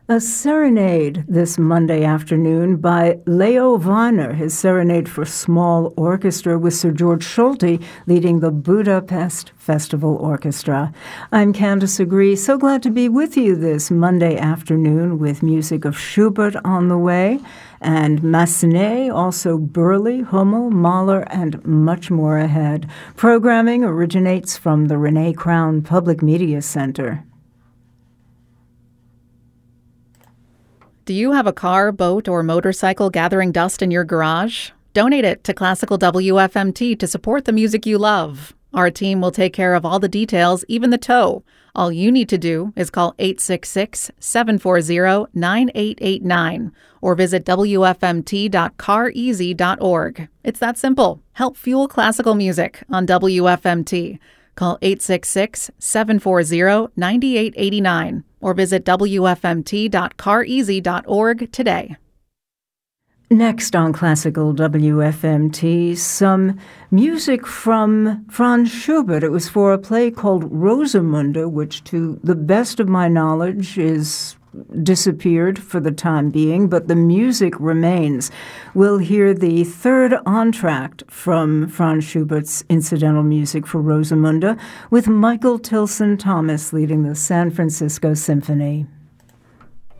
A serenade this Monday afternoon by Leo Weiner, his serenade for small orchestra with Sir George Solti leading the Budapest Festival Orchestra. I'm Candace Agree, so glad to be with you this Monday afternoon with music of Schubert on the way, and Massenet, also Burley, Hummel, Mahler, and much more ahead. Programming originates from the Renee Crown Public Media Center. Do you have a car, boat, or motorcycle gathering dust in your garage? Donate it to Classical WFMT to support the music you love. Our team will take care of all the details, even the tow. All you need to do is call 866-740-9889 or visit wfmt.careasy.org. It's that simple. Help fuel classical music on WFMT. Call 866-740-9889 or visit wfmt.careasy.org today. Next on Classical WFMT, some music from Franz Schubert. It was for a play called Rosamunde, which to the best of my knowledge is disappeared for the time being, but the music remains. We'll hear the third entr'acte from Franz Schubert's incidental music for Rosamunde with Michael Tilson Thomas leading the San Francisco Symphony.